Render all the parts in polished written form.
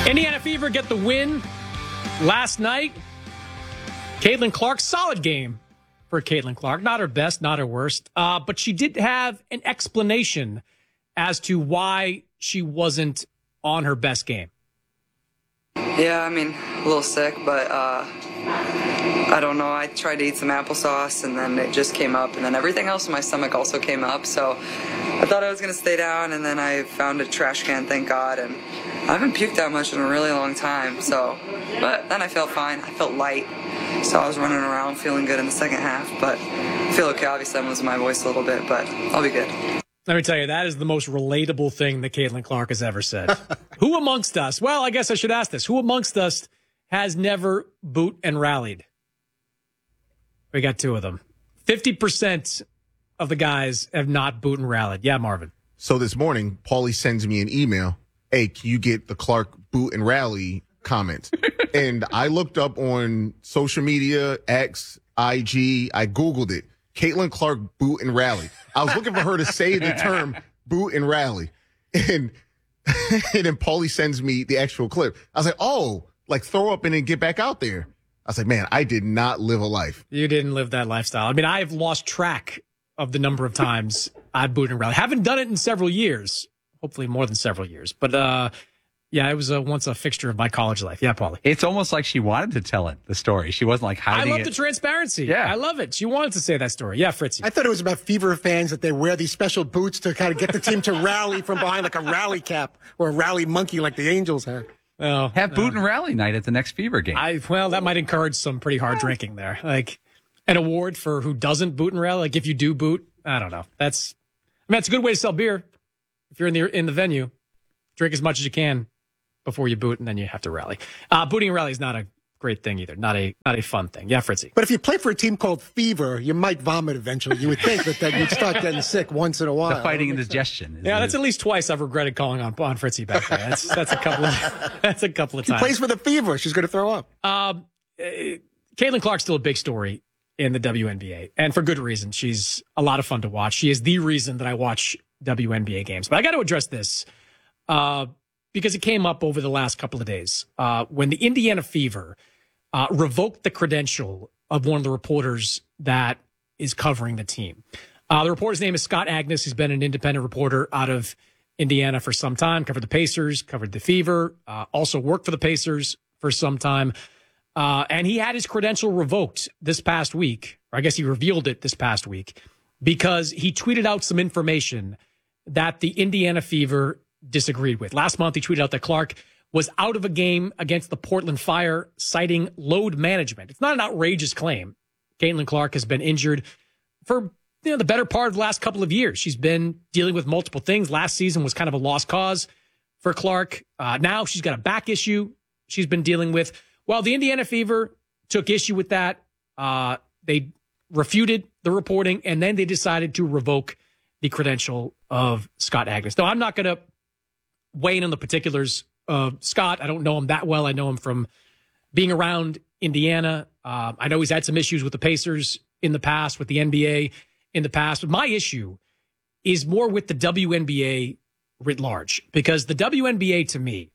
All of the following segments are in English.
Indiana Fever get the win last night. Caitlin Clark, solid game for Caitlin Clark. Not her best, not her worst. But she did have an explanation as to why she wasn't on her best game. Yeah, I mean, a little sick, but I don't know. I tried to eat some applesauce, and then it just came up, and then everything else in my stomach also came up. So I thought I was going to stay down, and then I found a trash can, thank God, and I haven't puked that much in a really long time. So, but then I felt fine. I felt light, so I was running around feeling good in the second half, but I feel okay. Obviously, I'm losing my voice a little bit, but I'll be good. Let me tell you, that is the most relatable thing that Caitlin Clark has ever said. Who amongst us, well, I guess I should ask this, who amongst us has never boot and rallied? We got two of them. 50% of the guys have not boot and rallied. Yeah, Marvin. So this morning, Paulie sends me an email. Hey, can you get the Clark boot and rally comments? And I looked up on social media, X, IG, I Googled it. Caitlin Clark boot and rally. I was looking for her to say the term boot and rally. And then Paulie sends me the actual clip. I was like, oh, like throw up and then get back out there. I was like, man, I did not live a life. You didn't live that lifestyle. I mean, I've lost track of the number of times I've boot and rally. Haven't done it in several years, hopefully more than several years. But yeah, it was once a fixture of my college life. Yeah, Paulie. It's almost like she wanted to tell it, the story. She wasn't like hiding it. I love the transparency. Yeah. I love it. She wanted to say that story. Yeah, Fritzy. I thought it was about Fever fans that they wear these special boots to kind of get the team to rally from behind, like a rally cap or a rally monkey like the Angels had. Well, have boot and rally night at the next Fever game. Well, that might encourage some pretty hard drinking there. Like an award for who doesn't boot and rally. Like if you do boot, I don't know. That's a good way to sell beer. If you're in the venue, drink as much as you can before you boot, and then you have to rally. Booting and rally is not a great thing either. Not a fun thing. Yeah, Fritzy. But if you play for a team called Fever, you might vomit eventually. You would think that you'd start getting sick once in a while. The fighting indigestion. Yeah, that's at least twice I've regretted calling on Fritzy back there. That's a couple of times. She plays for the Fever. She's going to throw up. Caitlin Clark's still a big story in the WNBA, and for good reason. She's a lot of fun to watch. She is the reason that I watch WNBA games. But I got to address this because it came up over the last couple of days when the Indiana Fever revoked the credential of one of the reporters that is covering the team. The reporter's name is Scott Agnes. He's been an independent reporter out of Indiana for some time, covered the Pacers, covered the Fever, also worked for the Pacers for some time. And he had his credential revoked this past week, or I guess he revealed it this past week, because he tweeted out some information that the Indiana Fever disagreed with. Last month, he tweeted out that Clark was out of a game against the Portland Fire, citing load management. It's not an outrageous claim. Caitlin Clark has been injured for the better part of the last couple of years. She's been dealing with multiple things. Last season was kind of a lost cause for Clark. Now she's got a back issue she's been dealing with. Well, the Indiana Fever took issue with that. They refuted the reporting, and then they decided to revoke the credential of Scott Agnes. Now, I'm not going to weigh in on the particulars of Scott. I don't know him that well. I know him from being around Indiana. I know he's had some issues with the Pacers in the past, with the NBA in the past. But my issue is more with the WNBA writ large, because the WNBA, to me,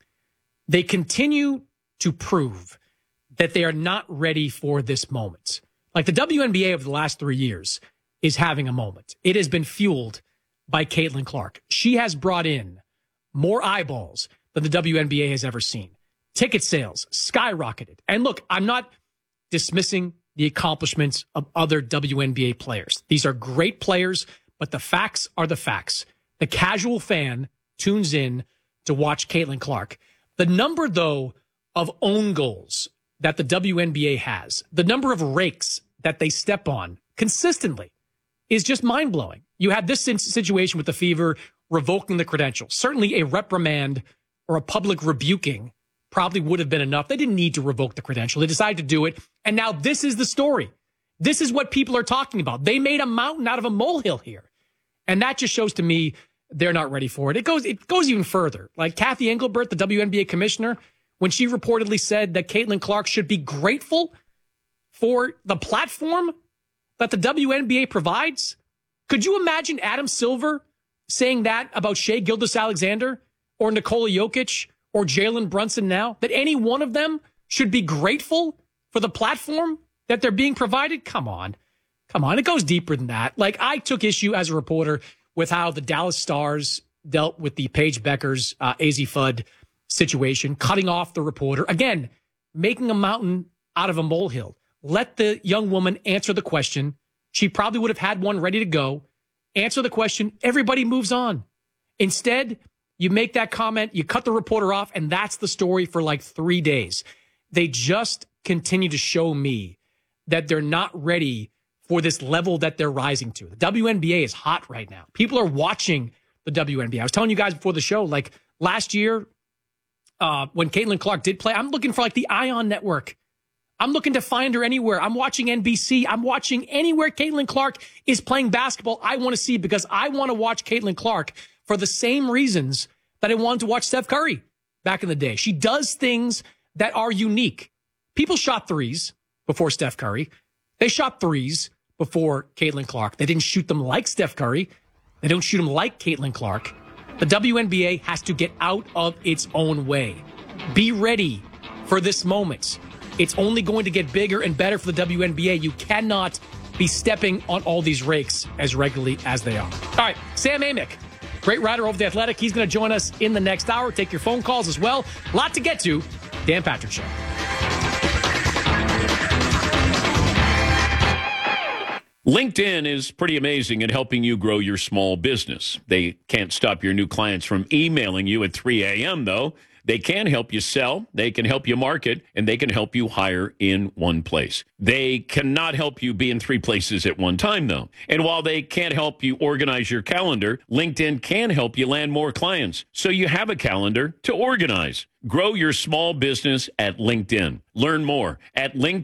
they continue to prove that they are not ready for this moment. Like the WNBA of the last 3 years is having a moment. It has been fueled by Caitlin Clark. She has brought in more eyeballs than the WNBA has ever seen. Ticket sales skyrocketed. And look, I'm not dismissing the accomplishments of other WNBA players. These are great players, but the facts are the facts. The casual fan tunes in to watch Caitlin Clark. The number, though, of own goals that the WNBA has, the number of rakes that they step on consistently is just mind-blowing. You had this situation with the Fever revoking the credential. Certainly a reprimand or a public rebuking probably would have been enough. They didn't need to revoke the credential. They decided to do it. And now this is the story. This is what people are talking about. They made a mountain out of a molehill here. And that just shows to me they're not ready for it. It goes even further. Like Kathy Engelbert, the WNBA commissioner, when she reportedly said that Caitlin Clark should be grateful for the platform that the WNBA provides. Could you imagine Adam Silver saying that about Shai Gilgeous-Alexander or Nikola Jokic or Jalen Brunson now, that any one of them should be grateful for the platform that they're being provided? Come on. It goes deeper than that. Like, I took issue as a reporter with how the Dallas Stars dealt with the Paige Beckers, AZ Fudd situation, cutting off the reporter. Again, making a mountain out of a molehill. Let the young woman answer the question. She probably would have had one ready to go. Answer the question. Everybody moves on. Instead, you make that comment, you cut the reporter off, and that's the story for like 3 days. They just continue to show me that they're not ready for this level that they're rising to. The WNBA is hot right now. People are watching the WNBA. I was telling you guys before the show, like last year, when Caitlin Clark did play, I'm looking for like the Ion Network. I'm looking to find her anywhere. I'm watching NBC. I'm watching anywhere Caitlin Clark is playing basketball. I want to see, because I want to watch Caitlin Clark for the same reasons that I wanted to watch Steph Curry back in the day. She does things that are unique. People shot threes before Steph Curry. They shot threes before Caitlin Clark. They didn't shoot them like Steph Curry. They don't shoot them like Caitlin Clark. The WNBA has to get out of its own way. Be ready for this moment. It's only going to get bigger and better for the WNBA. You cannot be stepping on all these rakes as regularly as they are. All right, Sam Amick, great writer over The Athletic. He's going to join us in the next hour. Take your phone calls as well. A lot to get to. Dan Patrick Show. LinkedIn is pretty amazing at helping you grow your small business. They can't stop your new clients from emailing you at 3 a.m., though. They can help you sell, they can help you market, and they can help you hire in one place. They cannot help you be in 3 places at one time, though. And while they can't help you organize your calendar, LinkedIn can help you land more clients, so you have a calendar to organize. Grow your small business at LinkedIn. Learn more at LinkedIn.